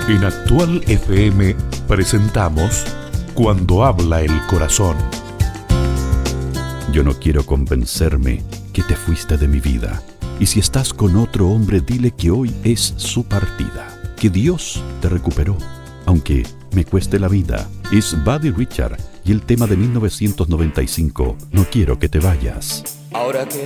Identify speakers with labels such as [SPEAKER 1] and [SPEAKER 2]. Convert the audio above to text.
[SPEAKER 1] En Actual FM presentamos Cuando habla el corazón.
[SPEAKER 2] Yo no quiero convencerme que te fuiste de mi vida. Y si estás con otro hombre, dile que hoy es su partida, que Dios te recuperó, aunque me cueste la vida. Es Buddy Richard y el tema de 1995, No quiero que te vayas.
[SPEAKER 3] Ahora que